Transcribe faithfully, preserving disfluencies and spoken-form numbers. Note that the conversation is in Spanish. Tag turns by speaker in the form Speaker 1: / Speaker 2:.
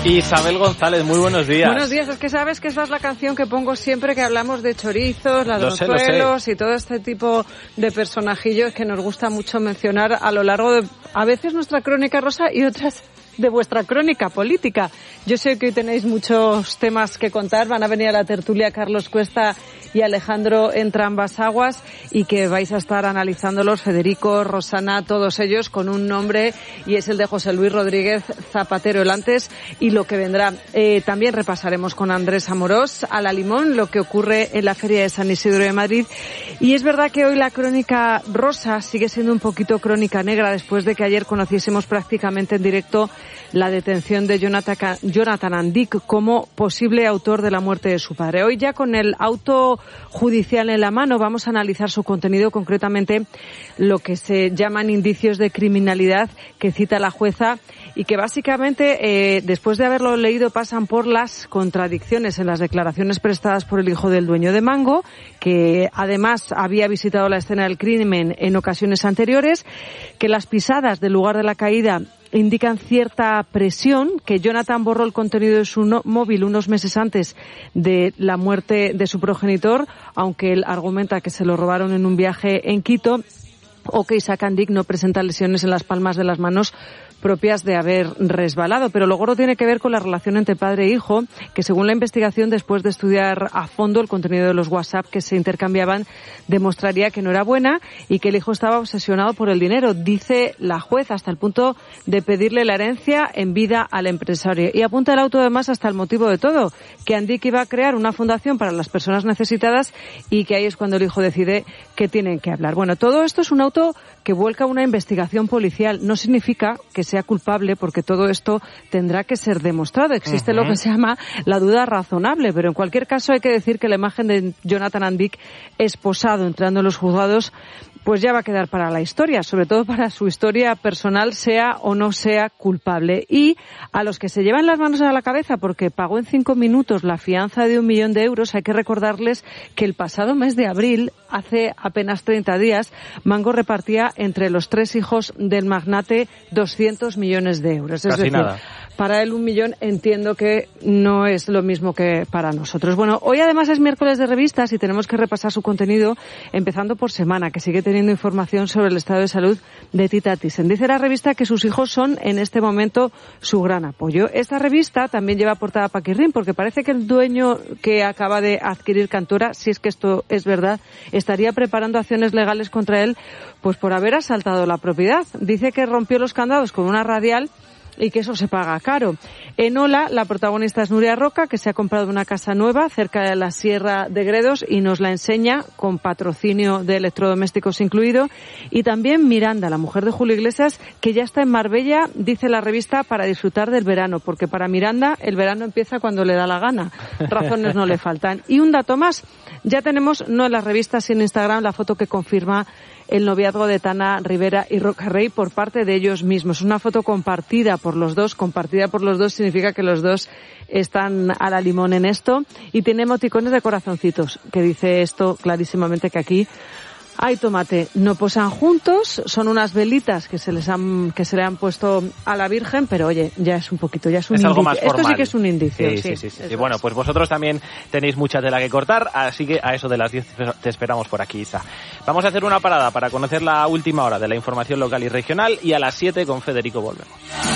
Speaker 1: Isabel González, muy buenos días.
Speaker 2: Buenos días, es que sabes que esa es la canción que pongo siempre que hablamos de chorizos, ladronzuelos y todo este tipo de personajillos que nos gusta mucho mencionar a lo largo de, a veces, nuestra crónica rosa y otras de vuestra crónica política. Yo sé que hoy tenéis muchos temas que contar, van a venir a la tertulia Carlos Cuesta y Alejandro Entrambas-Aguas y que vais a estar analizándolos, Federico, Rosana, todos ellos con un nombre y es el de José Luis Rodríguez Zapatero, el antes y lo que vendrá. Eh, también repasaremos con Andrés Amorós a la Limón lo que ocurre en la Feria de San Isidro de Madrid y es verdad que hoy la crónica rosa sigue siendo un poquito crónica negra después de que ayer conociésemos prácticamente en directo la detención de Jonathan, Jonathan Andic como posible autor de la muerte de su padre. Hoy ya con el auto judicial en la mano vamos a analizar su contenido, concretamente lo que se llaman indicios de criminalidad que cita la jueza y que básicamente, eh, después de haberlo leído, pasan por las contradicciones en las declaraciones prestadas por el hijo del dueño de Mango, que además había visitado la escena del crimen en ocasiones anteriores, que las pisadas del lugar de la caída indican cierta presión, que Jonathan borró el contenido de su no- móvil unos meses antes de la muerte de su progenitor, aunque él argumenta que se lo robaron en un viaje en Quito, o que Isaac Andic no presenta lesiones en las palmas de las manos propias de haber resbalado. Pero lo gordo tiene que ver con la relación entre padre e hijo, que según la investigación, después de estudiar a fondo el contenido de los WhatsApp que se intercambiaban, demostraría que no era buena y que el hijo estaba obsesionado por el dinero, dice la juez, hasta el punto de pedirle la herencia en vida al empresario. Y apunta el auto además hasta el motivo de todo, que Andic iba a crear una fundación para las personas necesitadas y que ahí es cuando el hijo decide que tienen que hablar. Bueno, todo esto es un auto que vuelca una investigación policial. No significa que sea culpable, porque todo esto tendrá que ser demostrado. Existe uh-huh. lo que se llama la duda razonable, pero en cualquier caso hay que decir que la imagen de Jonathan Andic esposado entrando en los juzgados pues ya va a quedar para la historia, sobre todo para su historia personal, sea o no sea culpable. Y a los que se llevan las manos a la cabeza porque pagó en cinco minutos la fianza de un millón de euros, hay que recordarles que el pasado mes de abril, hace apenas treinta días, Mango repartía entre los tres hijos del magnate doscientos millones de euros. Es
Speaker 1: Casi
Speaker 2: decir,
Speaker 1: nada.
Speaker 2: Para él un millón entiendo que no es lo mismo que para nosotros. Bueno, hoy además es miércoles de revistas y tenemos que repasar su contenido, empezando por Semana, que sigue teniendo información sobre el estado de salud de Tita Thyssen. Dice la revista que sus hijos son en este momento su gran apoyo. Esta revista también lleva portada Paquirrín, porque parece que el dueño que acaba de adquirir Cantora, si es que esto es verdad, estaría preparando acciones legales contra él pues por haber asaltado la propiedad. Dice que rompió los candados con una radial y que eso se paga caro. En Ola, la protagonista es Nuria Roca, que se ha comprado una casa nueva cerca de la Sierra de Gredos y nos la enseña con patrocinio de electrodomésticos incluido. Y también Miranda, la mujer de Julio Iglesias, que ya está en Marbella, dice la revista, para disfrutar del verano, porque para Miranda el verano empieza cuando le da la gana. Razones no le faltan. Y un dato más, ya tenemos, no en las revistas, sino en Instagram, la foto que confirma el noviazgo de Tana Rivera y Roca Rey por parte de ellos mismos. Una foto compartida por los dos. Compartida por los dos significa que los dos están a la limón en esto. Y tiene emoticones de corazoncitos, que dice esto clarísimamente, que aquí hay tomate. No posan juntos, son unas velitas que se les han que se le han puesto a la Virgen, pero oye, ya es un poquito, ya es un
Speaker 1: es
Speaker 2: indicio.
Speaker 1: Algo más formal.
Speaker 2: Esto sí que es un indicio.
Speaker 1: Sí, sí, sí. sí, sí. Y bueno, pues vosotros también tenéis mucha tela que cortar, así que a eso de las diez te esperamos por aquí, Isa. Vamos a hacer una parada para conocer la última hora de la información local y regional y a las siete con Federico volvemos.